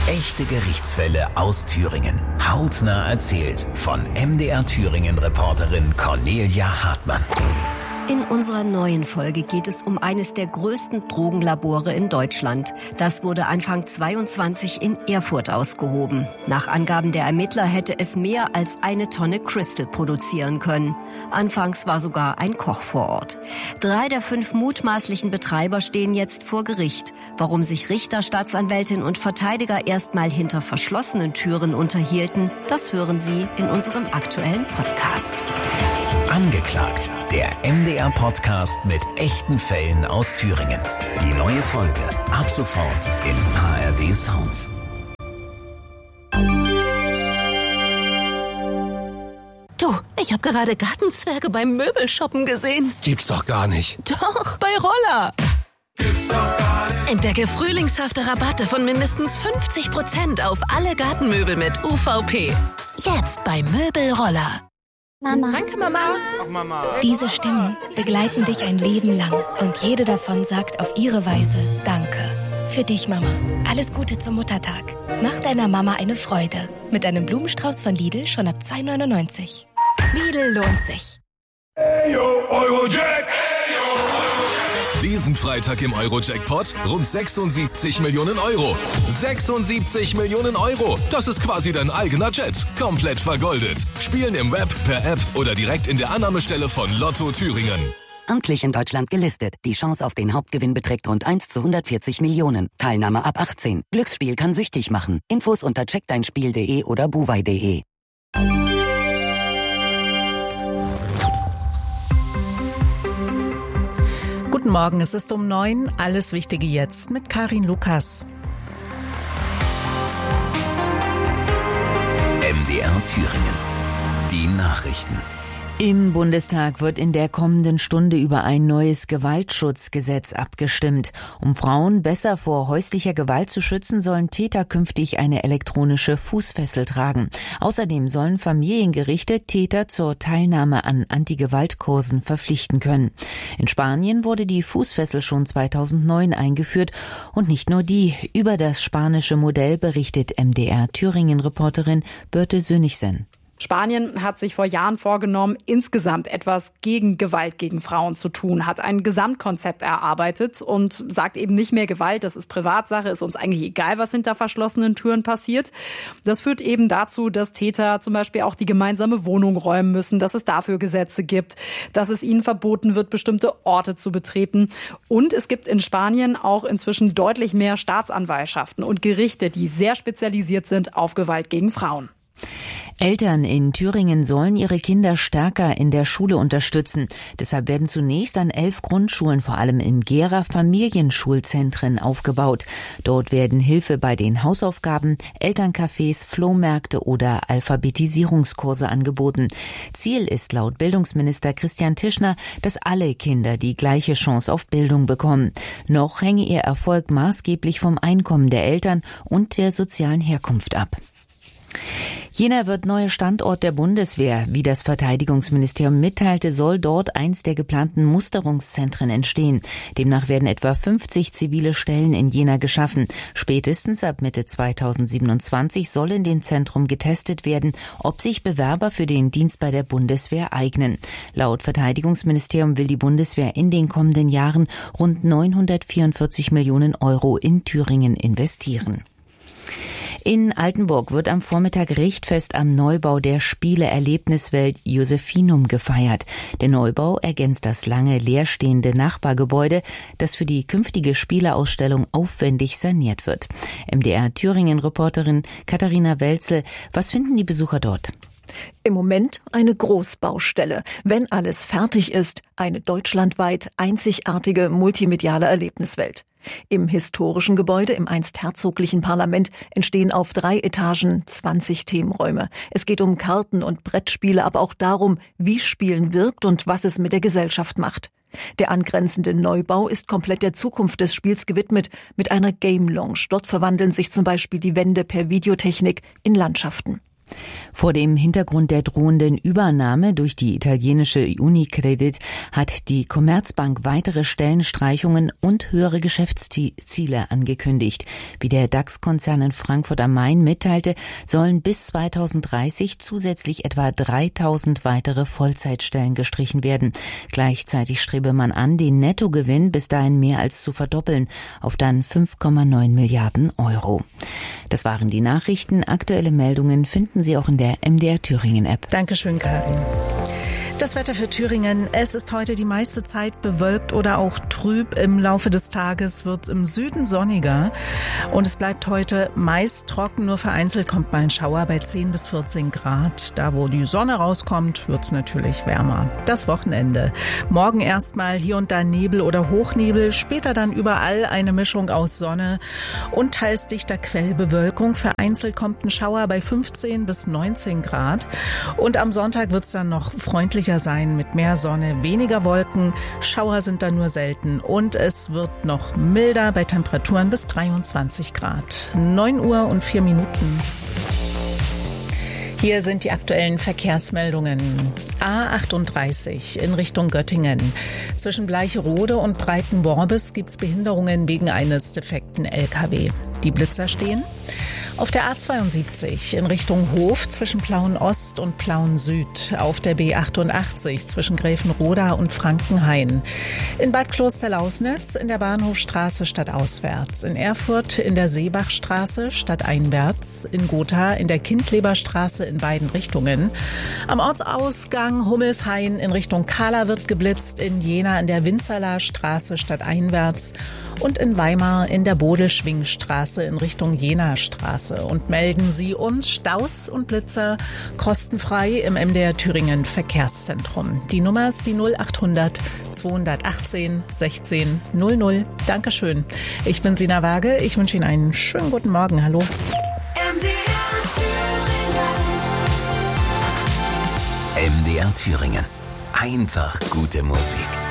Echte Gerichtsfälle aus Thüringen. Hautnah erzählt von MDR Thüringen-Reporterin Cornelia Hartmann. In unserer neuen Folge geht es um eines der größten Drogenlabore in Deutschland. Das wurde Anfang 22 in Erfurt ausgehoben. Nach Angaben der Ermittler hätte es mehr als 1 Tonne Crystal produzieren können. Anfangs war sogar ein Koch vor Ort. 3 der 5 mutmaßlichen Betreiber stehen jetzt vor Gericht. Warum sich Richter, Staatsanwältin und Verteidiger erstmal hinter verschlossenen Türen unterhielten, das hören Sie in unserem aktuellen Podcast. Angeklagt, der MDR-Podcast mit echten Fällen aus Thüringen. Die neue Folge ab sofort in ARD Sounds. Du, ich habe gerade Gartenzwerge beim Möbelshoppen gesehen. Gibt's doch gar nicht. Doch, bei Roller. Gibt's doch gar nicht. Entdecke frühlingshafte Rabatte von mindestens 50% auf alle Gartenmöbel mit UVP. Jetzt bei Möbelroller. Mama. Danke, Mama. Ach, Mama. Diese Stimmen begleiten dich ein Leben lang und jede davon sagt auf ihre Weise Danke. Für dich, Mama. Alles Gute zum Muttertag. Mach deiner Mama eine Freude. Mit einem Blumenstrauß von Lidl schon ab 2,99 €. Lidl lohnt sich. Hey, yo, Eurojack. Diesen Freitag im Euro-Jackpot rund 76 Millionen Euro. 76 Millionen Euro. Das ist quasi dein eigener Jet. Komplett vergoldet. Spielen im Web, per App oder direkt in der Annahmestelle von Lotto Thüringen. Amtlich in Deutschland gelistet. Die Chance auf den Hauptgewinn beträgt rund 1 zu 140 Millionen. Teilnahme ab 18. Glücksspiel kann süchtig machen. Infos unter checkdeinspiel.de oder buwei.de. Guten Morgen, es ist um 9, alles Wichtige jetzt mit Karin Lukas. MDR Thüringen. Die Nachrichten. Im Bundestag wird in der kommenden Stunde über ein neues Gewaltschutzgesetz abgestimmt. Um Frauen besser vor häuslicher Gewalt zu schützen, sollen Täter künftig eine elektronische Fußfessel tragen. Außerdem sollen Familiengerichte Täter zur Teilnahme an Anti-Gewalt-Kursen verpflichten können. In Spanien wurde die Fußfessel schon 2009 eingeführt und nicht nur die. Über das spanische Modell berichtet MDR Thüringen-Reporterin Birte Sönigsen. Spanien hat sich vor Jahren vorgenommen, insgesamt etwas gegen Gewalt gegen Frauen zu tun, hat ein Gesamtkonzept erarbeitet und sagt eben nicht mehr Gewalt, das ist Privatsache, ist uns eigentlich egal, was hinter verschlossenen Türen passiert. Das führt eben dazu, dass Täter zum Beispiel auch die gemeinsame Wohnung räumen müssen, dass es dafür Gesetze gibt, dass es ihnen verboten wird, bestimmte Orte zu betreten. Und es gibt in Spanien auch inzwischen deutlich mehr Staatsanwaltschaften und Gerichte, die sehr spezialisiert sind auf Gewalt gegen Frauen. Eltern in Thüringen sollen ihre Kinder stärker in der Schule unterstützen. Deshalb werden zunächst an 11 Grundschulen, vor allem in Gera, Familienschulzentren aufgebaut. Dort werden Hilfe bei den Hausaufgaben, Elterncafés, Flohmärkte oder Alphabetisierungskurse angeboten. Ziel ist laut Bildungsminister Christian Tischner, dass alle Kinder die gleiche Chance auf Bildung bekommen. Noch hänge ihr Erfolg maßgeblich vom Einkommen der Eltern und der sozialen Herkunft ab. Jena wird neuer Standort der Bundeswehr. Wie das Verteidigungsministerium mitteilte, soll dort eins der geplanten Musterungszentren entstehen. Demnach werden etwa 50 zivile Stellen in Jena geschaffen. Spätestens ab Mitte 2027 soll in dem Zentrum getestet werden, ob sich Bewerber für den Dienst bei der Bundeswehr eignen. Laut Verteidigungsministerium will die Bundeswehr in den kommenden Jahren rund 944 Millionen Euro in Thüringen investieren. In Altenburg wird am Vormittag Richtfest am Neubau der Spiele-Erlebniswelt Josephinum gefeiert. Der Neubau ergänzt das lange leerstehende Nachbargebäude, das für die künftige Spieleausstellung aufwendig saniert wird. MDR Thüringen-Reporterin Katharina Welzel, was finden die Besucher dort? Im Moment eine Großbaustelle. Wenn alles fertig ist, eine deutschlandweit einzigartige multimediale Erlebniswelt. Im historischen Gebäude im einst herzoglichen Parlament entstehen auf 3 Etagen 20 Themenräume. Es geht um Karten- und Brettspiele, aber auch darum, wie Spielen wirkt und was es mit der Gesellschaft macht. Der angrenzende Neubau ist komplett der Zukunft des Spiels gewidmet, mit einer Game Lounge. Dort verwandeln sich zum Beispiel die Wände per Videotechnik in Landschaften. Vor dem Hintergrund der drohenden Übernahme durch die italienische Unicredit hat die Commerzbank weitere Stellenstreichungen und höhere Geschäftsziele angekündigt. Wie der DAX-Konzern in Frankfurt am Main mitteilte, sollen bis 2030 zusätzlich etwa 3000 weitere Vollzeitstellen gestrichen werden. Gleichzeitig strebe man an, den Nettogewinn bis dahin mehr als zu verdoppeln, auf dann 5,9 Milliarden Euro. Das waren die Nachrichten. Aktuelle Meldungen finden Sie auch in der MDR Thüringen App. Dankeschön, Karin. Das Wetter für Thüringen. Es ist heute die meiste Zeit bewölkt oder auch trüb. Im Laufe des Tages wird es im Süden sonniger und es bleibt heute meist trocken. Nur vereinzelt kommt mal ein Schauer bei 10 bis 14 Grad. Da, wo die Sonne rauskommt, wird es natürlich wärmer. Das Wochenende. Morgen erstmal hier und da Nebel oder Hochnebel, später dann überall eine Mischung aus Sonne und teils dichter Quellbewölkung. Vereinzelt kommt ein Schauer bei 15 bis 19 Grad und am Sonntag wird es dann noch freundlich sein mit mehr Sonne, weniger Wolken, Schauer sind da nur selten und es wird noch milder bei Temperaturen bis 23 Grad. 9:04 Hier sind die aktuellen Verkehrsmeldungen. A38 in Richtung Göttingen. Zwischen Bleicherode und Breitenworbis gibt es Behinderungen wegen eines defekten LKW. Die Blitzer stehen. Auf der A72 in Richtung Hof zwischen Plauen-Ost und Plauen-Süd. Auf der B88 zwischen Gräfenroda und Frankenhain. In Bad Klosterlausnitz in der Bahnhofstraße stadtauswärts. In Erfurt in der Seebachstraße stadteinwärts. In Gotha in der Kindleberstraße in beiden Richtungen. Am Ortsausgang Hummelshain in Richtung Kahla wird geblitzt. In Jena in der Winzerler-Straße stadteinwärts. Und in Weimar in der Bodelschwingstraße in Richtung Jena-Straße. Und melden Sie uns Staus und Blitzer kostenfrei im MDR Thüringen Verkehrszentrum. Die Nummer ist die 0800 218 16 00. Dankeschön. Ich bin Sina Waage. Ich wünsche Ihnen einen schönen guten Morgen. Hallo. MDR Thüringen. Einfach gute Musik.